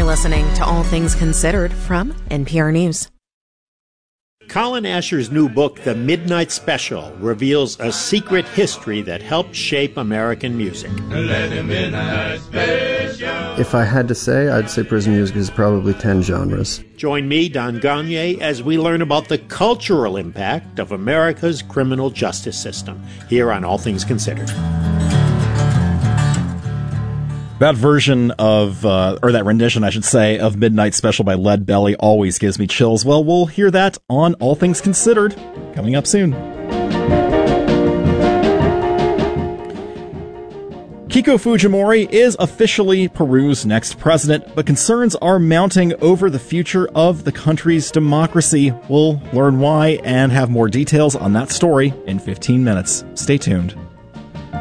You're listening to All Things Considered from NPR News. Colin Asher's new book, The Midnight Special, reveals a secret history that helped shape American music. If I had to say, I'd say prison music is probably 10 genres. Join me, Don Gagné, as we learn about the cultural impact of America's criminal justice system, here on All Things Considered. That version of, or that rendition, I should say, of Midnight Special by Lead Belly always gives me chills. Well, we'll hear that on All Things Considered, coming up soon. Keiko Fujimori is officially Peru's next president, but concerns are mounting over the future of the country's democracy. We'll learn why and have more details on that story in 15 minutes. Stay tuned.